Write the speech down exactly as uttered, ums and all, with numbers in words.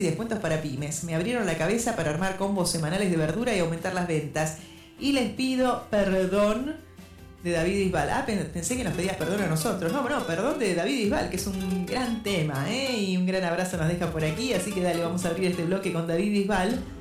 y descuentos para pymes. Me abrieron la cabeza para armar combos semanales de verdura y aumentar las ventas. Y les pido perdón de David Bisbal. Ah, pensé que nos pedías perdón a nosotros. No, no, perdón de David Bisbal, que es un gran tema, ¿eh? Y un gran abrazo nos deja por aquí. Así que dale, vamos a abrir este bloque con David Bisbal.